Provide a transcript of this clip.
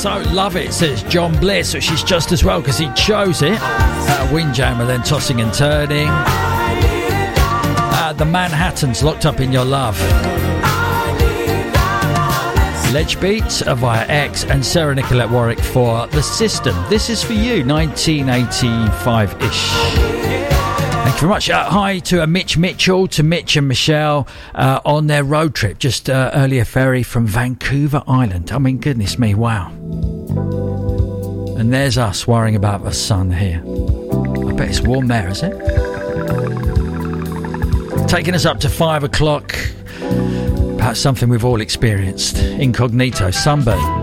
So love it, says John Bliss, which is just as well because he chose it. Windjammer, then Tossing and Turning. The Manhattans, Locked Up in Your Love. Ledge Beats via X, and Sarah Nicolette Warwick for The System. This is for you, 1985-ish. Thank you very much. Hi to Mitch Mitchell, to Mitch and Michelle on their road trip, just earlier ferry from Vancouver Island. I mean, goodness me, wow. And there's us worrying about the sun here. I bet it's warm there, is it? Taking us up to 5 o'clock. Perhaps something we've all experienced. Incognito, Sunburn.